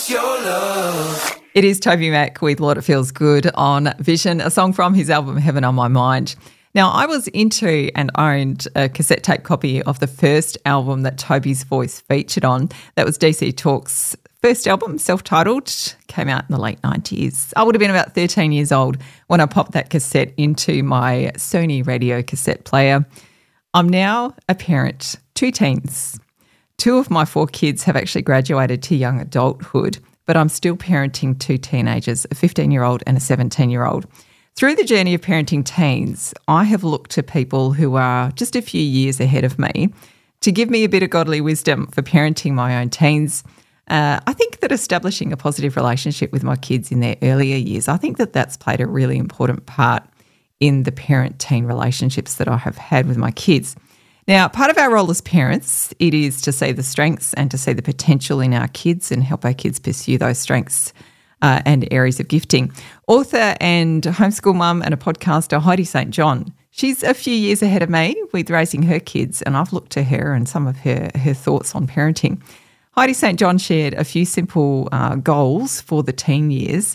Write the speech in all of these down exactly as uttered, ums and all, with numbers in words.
what's your love? It is Toby Mac with Lord It Feels Good on Vision, a song from his album Heaven on My Mind. Now, I was into and owned a cassette tape copy of the first album that Toby's voice featured on. That was D C Talk's first album, self-titled, came out in the late nineties. I would have been about thirteen years old when I popped that cassette into my Sony radio cassette player. I'm now a parent, two teens. Two of my four kids have actually graduated to young adulthood, but I'm still parenting two teenagers, a fifteen-year-old and a seventeen-year-old. Through the journey of parenting teens, I have looked to people who are just a few years ahead of me to give me a bit of godly wisdom for parenting my own teens. Uh, I think that establishing a positive relationship with my kids in their earlier years, I think that that's played a really important part in the parent-teen relationships that I have had with my kids. Now, part of our role as parents, it is to see the strengths and to see the potential in our kids and help our kids pursue those strengths uh, and areas of gifting. Author and homeschool mum and a podcaster, Heidi Saint John, she's a few years ahead of me with raising her kids, and I've looked to her and some of her, her thoughts on parenting. Heidi Saint John shared a few simple uh, goals for the teen years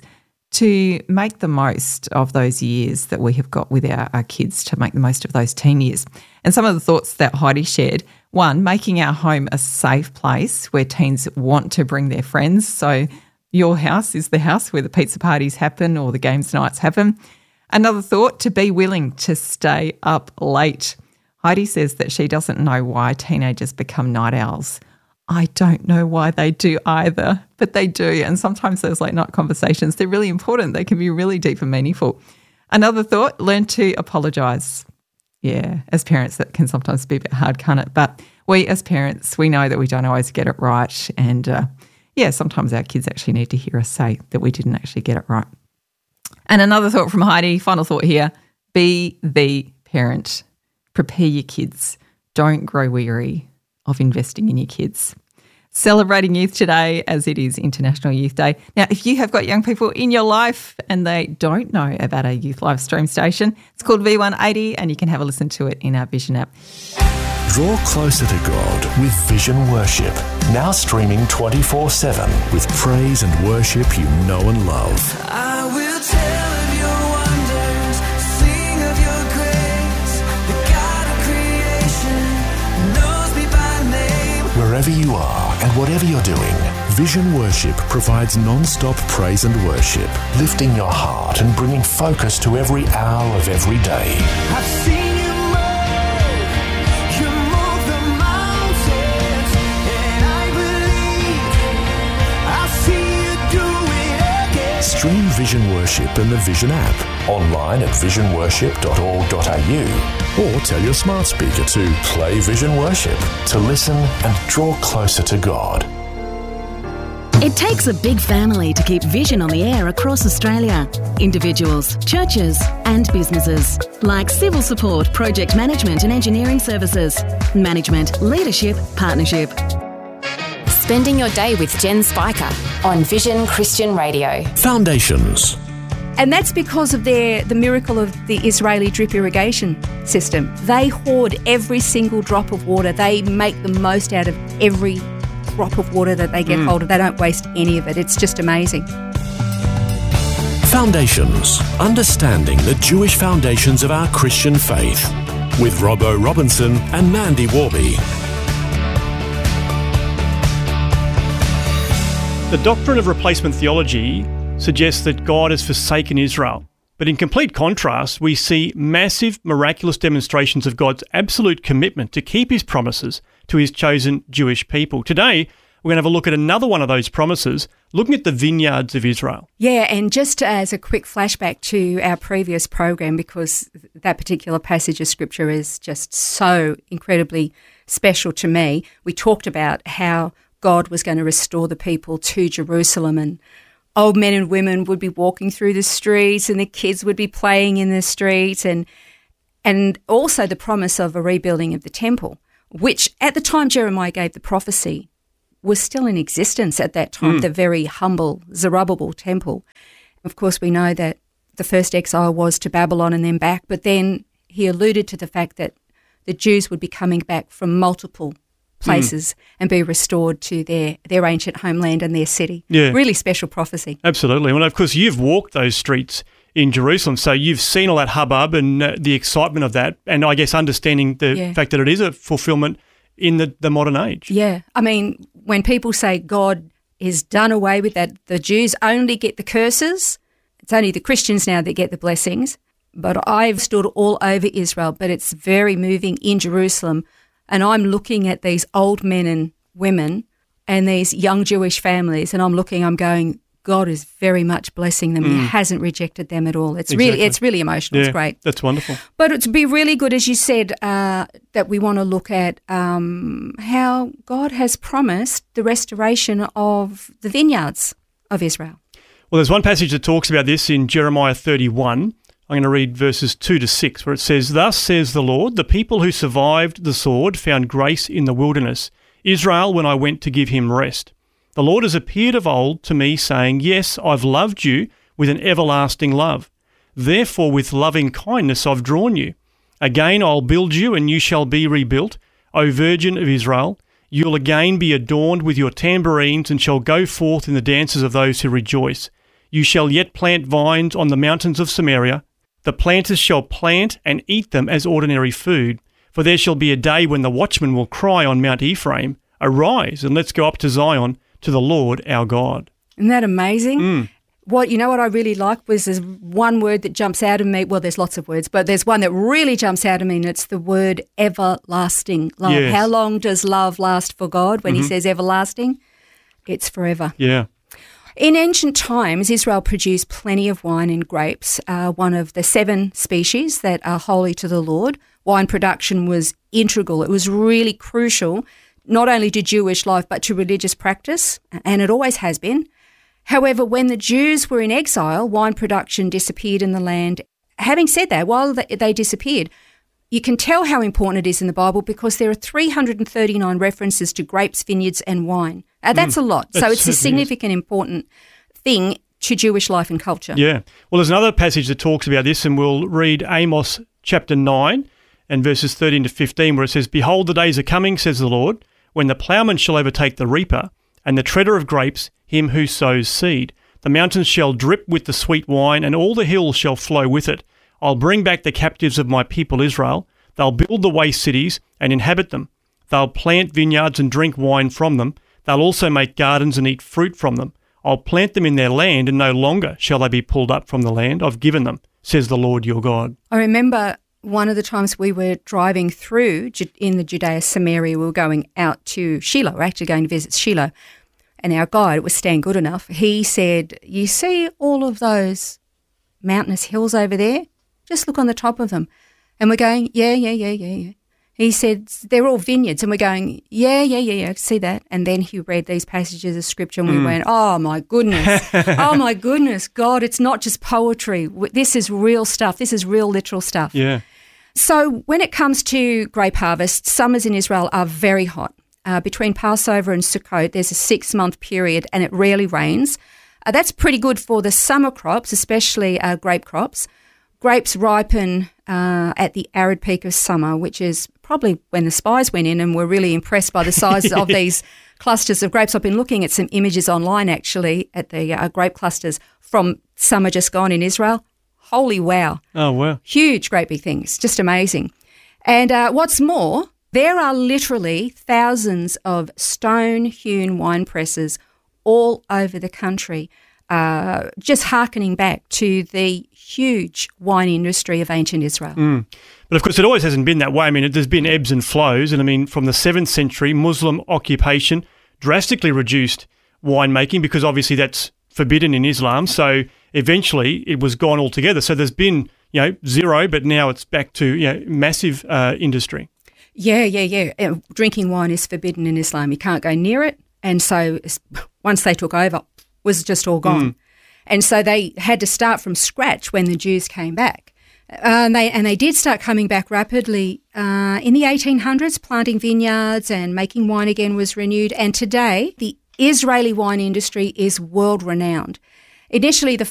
to make the most of those years that we have got with our, our kids, to make the most of those teen years. And some of the thoughts that Heidi shared: one, making our home a safe place where teens want to bring their friends. So your house is the house where the pizza parties happen or the games nights happen. Another thought, to be willing to stay up late. Heidi says that she doesn't know why teenagers become night owls. I don't know why they do either, but they do. And sometimes those late night conversations, they're really important. They can be really deep and meaningful. Another thought, learn to apologise. Yeah, as parents, that can sometimes be a bit hard, can't it? But we as parents, we know that we don't always get it right. And uh, yeah, sometimes our kids actually need to hear us say that we didn't actually get it right. And another thought from Heidi, final thought here, be the parent. Prepare your kids. Don't grow weary of investing in your kids. Celebrating youth today, as it is International Youth Day. Now, if you have got young people in your life and they don't know about our youth live stream station, it's called V one eighty, and you can have a listen to it in our Vision app. Draw closer to God with Vision Worship, now streaming twenty-four seven with praise and worship you know and love. I will tell of your wonders, sing of your grace. The God of creation knows me by name. Wherever you are and whatever you're doing, Vision Worship provides non-stop praise and worship, lifting your heart and bringing focus to every hour of every day. I've seen you move, you move the mountains, and I believe I'll see you do it again. Stream Vision Worship in the Vision app, online at vision worship dot org dot a u, or tell your smart speaker to play Vision Worship to listen and draw closer to God. It takes a big family to keep Vision on the air across Australia. Individuals, churches and businesses, like civil support, project management and engineering services, management, leadership, partnership. Spending your day with Jen Spiker on Vision Christian Radio. Foundations. And that's because of their the miracle of the Israeli drip irrigation system. They hoard every single drop of water. They make the most out of every drop of water that they get mm. hold of. They don't waste any of it. It's just amazing. Foundations. Understanding the Jewish foundations of our Christian faith. With Robbo Robinson and Mandy Warby. The doctrine of replacement theology suggests that God has forsaken Israel. But in complete contrast, we see massive, miraculous demonstrations of God's absolute commitment to keep his promises to his chosen Jewish people. Today, we're going to have a look at another one of those promises, looking at the vineyards of Israel. Yeah, and just as a quick flashback to our previous program, because that particular passage of Scripture is just so incredibly special to me, we talked about how God was going to restore the people to Jerusalem, and old men and women would be walking through the streets and the kids would be playing in the streets, and and also the promise of a rebuilding of the temple, which at the time Jeremiah gave the prophecy was still in existence at that time, mm. the very humble Zerubbabel temple. Of course, we know that the first exile was to Babylon and then back, but then he alluded to the fact that the Jews would be coming back from multiple places and be restored to their, their ancient homeland and their city. Yeah. Really special prophecy. Absolutely. Well, of course, you've walked those streets in Jerusalem, so you've seen all that hubbub and uh, the excitement of that, and I guess understanding the Yeah. fact that it is a fulfillment in the, the modern age. Yeah. I mean, when people say God is done away with that, the Jews only get the curses, it's only the Christians now that get the blessings. But I've stood all over Israel, but it's very moving in Jerusalem. And I'm looking at these old men and women and these young Jewish families, and I'm looking, I'm going, God is very much blessing them. He hasn't rejected them at all. It's Exactly. really, it's really emotional. Yeah, It's great. That's wonderful. But it'd be really good, as you said, uh, that we want to look at um, how God has promised the restoration of the vineyards of Israel. Well, there's one passage that talks about this in Jeremiah thirty-one. I'm going to read verses two to six, where it says, "Thus says the Lord, the people who survived the sword found grace in the wilderness, Israel when I went to give him rest. The Lord has appeared of old to me, saying, Yes, I've loved you with an everlasting love. Therefore with loving kindness I've drawn you. Again I'll build you, and you shall be rebuilt, O Virgin of Israel. You'll again be adorned with your tambourines, and shall go forth in the dances of those who rejoice. You shall yet plant vines on the mountains of Samaria. The planters shall plant and eat them as ordinary food. For there shall be a day when the watchman will cry on Mount Ephraim, Arise, and let's go up to Zion, to the Lord our God." Isn't that amazing? What you know what I really like was there's one word that jumps out of me. Well, there's lots of words, but there's one that really jumps out of me, and it's the word everlasting love. Yes. How long does love last for God? When he says everlasting, it's forever. Yeah. In ancient times, Israel produced plenty of wine and grapes, uh, one of the seven species that are holy to the Lord. Wine production was integral. It was really crucial, not only to Jewish life, but to religious practice, and it always has been. However, when the Jews were in exile, wine production disappeared in the land. Having said that, while they, they disappeared, you can tell how important it is in the Bible because there are three hundred thirty-nine references to grapes, vineyards and wine. Uh, that's mm, a lot. So it's a significant, is. important thing to Jewish life and culture. Yeah. Well, there's another passage that talks about this, and we'll read Amos chapter nine and verses thirteen to fifteen, where it says, "Behold, the days are coming, says the Lord, when the ploughman shall overtake the reaper, and the treader of grapes him who sows seed. The mountains shall drip with the sweet wine, and all the hills shall flow with it. I'll bring back the captives of my people Israel. They'll build the waste cities and inhabit them. They'll plant vineyards and drink wine from them. They'll also make gardens and eat fruit from them. I'll plant them in their land, and no longer shall they be pulled up from the land I've given them, says the Lord your God." I remember one of the times we were driving through in the Judea Samaria, we were going out to Shiloh. We were actually going to visit Shiloh. And our guide, it was Stan Goodenough, he said, "You see all of those mountainous hills over there? Just look on the top of them." And we're going, yeah, yeah, yeah, yeah, yeah. He said, "They're all vineyards." And we're going, yeah, yeah, yeah, yeah, I see that. And then he read these passages of scripture and we mm. went, oh, my goodness. oh, my goodness, God, it's not just poetry. This is real stuff. This is real literal stuff. Yeah. So when it comes to grape harvest, summers in Israel are very hot. Uh, between Passover and Sukkot, there's a six-month period and it rarely rains. Uh, that's pretty good for the summer crops, especially uh, grape crops. Grapes ripen uh, at the arid peak of summer, which is probably when the spies went in and were really impressed by the size of these clusters of grapes. I've been looking at some images online, actually, at the uh, grape clusters from summer just gone in Israel. Holy wow. Oh, wow. Huge, great big things. Just amazing. And uh, what's more, there are literally thousands of stone-hewn wine presses all over the country, uh, just hearkening back to the huge wine industry of ancient Israel. Mm. But of course, it always hasn't been that way. I mean, it, there's been ebbs and flows. And I mean, from the seventh century, Muslim occupation drastically reduced winemaking because obviously that's forbidden in Islam. So eventually it was gone altogether. So there's been, you know, zero, but now it's back to, you know, massive uh, industry. Yeah, yeah, yeah. Uh, drinking wine is forbidden in Islam. You can't go near it. And so once they took over, it was just all gone. Mm. And so they had to start from scratch when the Jews came back. Uh, and, they, and they did start coming back rapidly. Uh, in the eighteen hundreds, planting vineyards and making wine again was renewed. And today, the Israeli wine industry is world-renowned. Initially, the